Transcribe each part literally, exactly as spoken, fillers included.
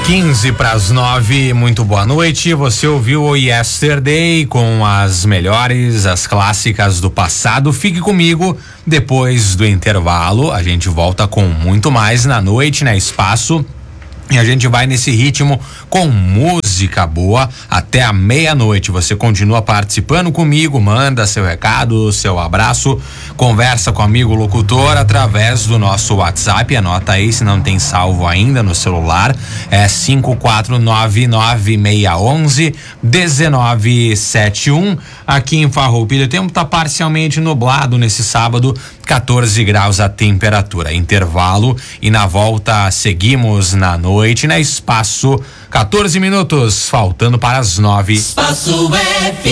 quinze para as nove, muito boa noite. Você ouviu o Yesterday com as melhores, as clássicas do passado. Fique comigo, depois do intervalo a gente volta com muito mais na noite, na Espaço. E a gente vai nesse ritmo com música boa até a meia-noite. Você continua participando comigo, manda seu recado, seu abraço, conversa com o amigo locutor através do nosso WhatsApp. Anota aí se não tem salvo ainda no celular. É cinco quatro nove nove seis um um um nove sete um. Aqui em Farroupilha o tempo tá parcialmente nublado nesse sábado, quatorze graus a temperatura. Intervalo e na volta seguimos na noite na Espaço. quatorze minutos, faltando para as nove. Espaço F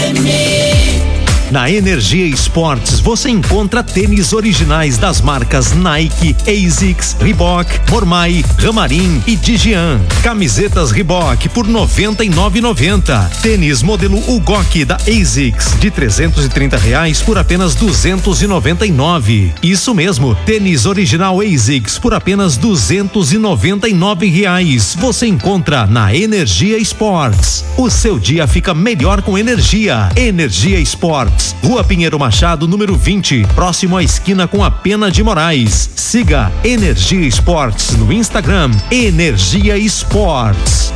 M. Na Energia Esportes você encontra tênis originais das marcas Nike, ASICS, Reebok, Mormai, Ramarim e Digian. Camisetas Reebok por noventa e nove reais e noventa centavos. Tênis modelo Ugok da ASICS de trezentos e trinta reais por apenas duzentos e noventa e nove reais. Isso mesmo, tênis original ASICS por apenas duzentos e noventa e nove reais. Você encontra na Energia Esportes. O seu dia fica melhor com energia. Energia Esportes. Rua Pinheiro Machado, número vinte, próximo à esquina com a Pena de Moraes. Siga Energia Esportes no Instagram, Energia Esportes.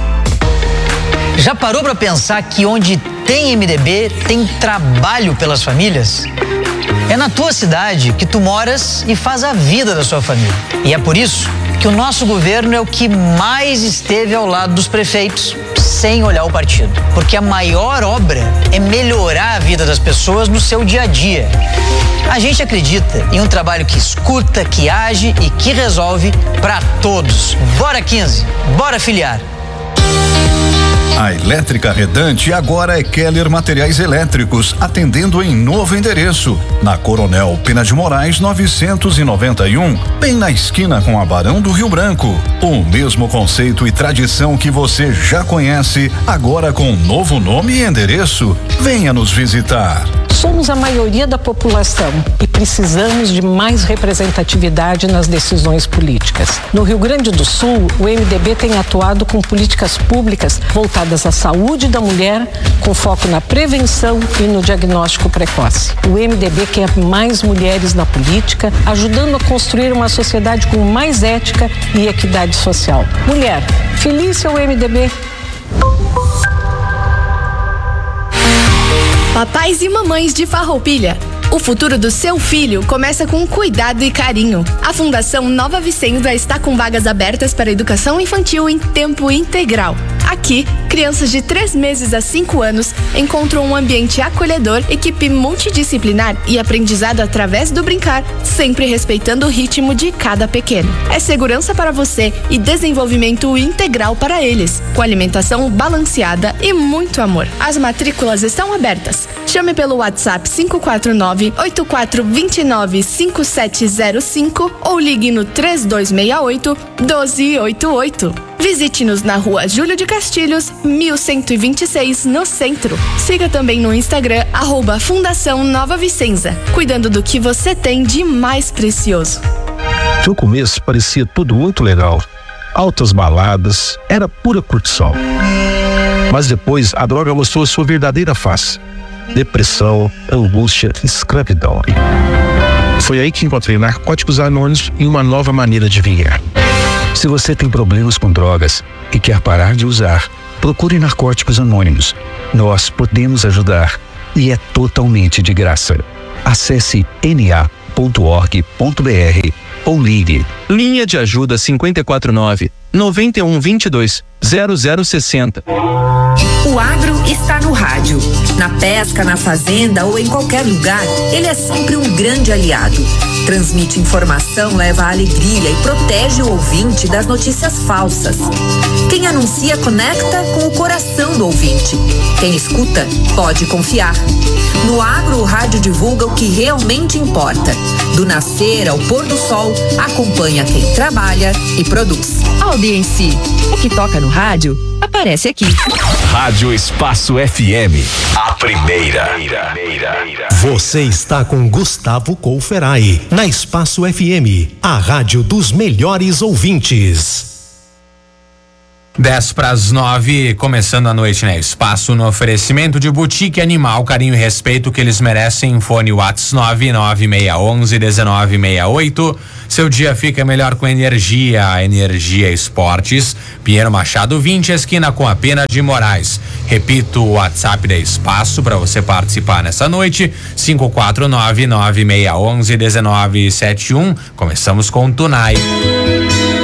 Já parou pra pensar que onde tem M D B tem trabalho pelas famílias? É na tua cidade que tu moras e faz a vida da sua família. E é por isso que o nosso governo é o que mais esteve ao lado dos prefeitos, sem olhar o partido. Porque a maior obra é melhorar a vida das pessoas no seu dia a dia. A gente acredita em um trabalho que escuta, que age e que resolve para todos. Bora quinze, bora filiar. A Elétrica Redante agora é Keller Materiais Elétricos, atendendo em novo endereço, na Coronel Pena de Moraes novecentos e noventa e um, bem na esquina com a Barão do Rio Branco. O mesmo conceito e tradição que você já conhece, agora com novo nome e endereço. Venha nos visitar. Somos a maioria da população e precisamos de mais representatividade nas decisões políticas. No Rio Grande do Sul, o M D B tem atuado com políticas públicas voltadas à saúde da mulher, com foco na prevenção e no diagnóstico precoce. O M D B quer mais mulheres na política, ajudando a construir uma sociedade com mais ética e equidade social. Mulher, filie ao M D B. Papais e mamães de Farroupilha, o futuro do seu filho começa com cuidado e carinho. A Fundação Nova Vicenza está com vagas abertas para educação infantil em tempo integral. Aqui, crianças de três meses a cinco anos encontram um ambiente acolhedor, equipe multidisciplinar e aprendizado através do brincar, sempre respeitando o ritmo de cada pequeno. É segurança para você e desenvolvimento integral para eles, com alimentação balanceada e muito amor. As matrículas estão abertas. Chame pelo WhatsApp cinco quatro nove, oito quatro dois nove, cinco sete zero cinco ou ligue no três dois seis oito, um dois oito oito. Visite-nos na rua Júlio de Castilhos, mil cento e vinte e seis, no centro. Siga também no Instagram, arroba Fundação Nova Vicenza, cuidando do que você tem de mais precioso. No começo parecia tudo muito legal. Altas baladas, era pura curtição. Mas depois a droga mostrou sua verdadeira face. Depressão, angústia, escravidão. Foi aí que encontrei Narcóticos Anônimos e uma nova maneira de viver. Se você tem problemas com drogas e quer parar de usar, procure Narcóticos Anônimos. Nós podemos ajudar e é totalmente de graça. Acesse n a ponto org ponto b r ou ligue. Linha de ajuda cinco quatro nove, nove um dois dois, zero zero seis zero. O agro está no rádio. Na pesca, na fazenda ou em qualquer lugar, ele é sempre um grande aliado. Transmite informação, leva alegria e protege o ouvinte das notícias falsas. Quem anuncia conecta com o coração do ouvinte. Quem escuta pode confiar. No agro, o rádio divulga o que realmente importa. Do nascer ao pôr do sol, acompanha quem trabalha e produz. Audiência, o que toca no rádio aparece aqui. Rádio Espaço F M, a primeira. Você está com Gustavo Colferai, na Espaço F M, a rádio dos melhores ouvintes. dez para as nove, começando a noite, né? Espaço no oferecimento de Boutique Animal, carinho e respeito que eles merecem. Fone Whats nove nove seis um um um nove seis oito. Seu dia fica melhor com energia. Energia Esportes, Pinheiro Machado vinte, esquina com a Pena de Moraes. Repito, o WhatsApp da Espaço para você participar nessa noite: cinco quatro nove nove seis um um um nove sete um. Começamos com o Tunai.